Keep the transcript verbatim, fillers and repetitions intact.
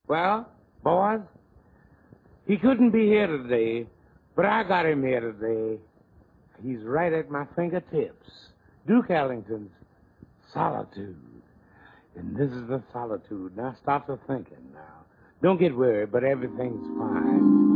Well, boys, he couldn't be here today, but I got him here today. He's right at my fingertips. Duke Ellington's Solitude. And this is the solitude. Now stop the thinking now. Don't get worried, but everything's fine.